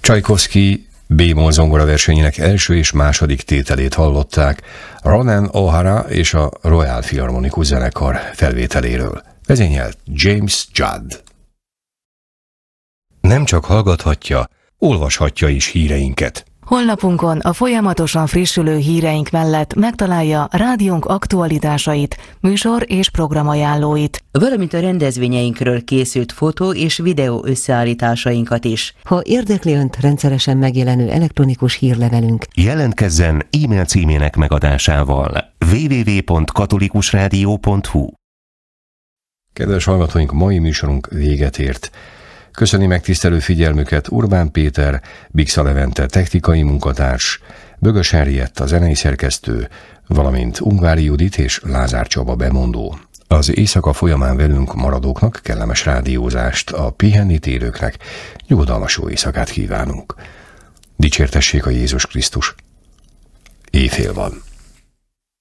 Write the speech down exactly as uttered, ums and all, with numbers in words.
Csajkovszky B-moll zongora versenyének első és második tételét hallották Ronan O'Hara és a Royal Philharmonikus Zenekar felvételéről. Vezényelt James Judd. Nem csak hallgathatja, olvashatja is híreinket. Honlapunkon a folyamatosan frissülő híreink mellett megtalálja rádiónk aktualitásait, műsor és programajánlóit, valamint a rendezvényeinkről készült fotó és videó összeállításainkat is. Ha érdekli Önt rendszeresen megjelenő elektronikus hírlevelünk, jelentkezzen e-mail címének megadásával double-u double-u double-u pont katolikusrádió pont hu. Kedves hallgatóink, mai műsorunk véget ért. Köszöni megtisztelő figyelmüket Urbán Péter, Bixa Levente technikai munkatárs, Bögös Henriett a zenei szerkesztő, valamint Ungvári Judit és Lázár Csaba bemondó. Az éjszaka folyamán velünk maradóknak kellemes rádiózást, a pihenni térőknek nyugodalmas jó éjszakát kívánunk. Dicsértessék a Jézus Krisztus! Éjfél van.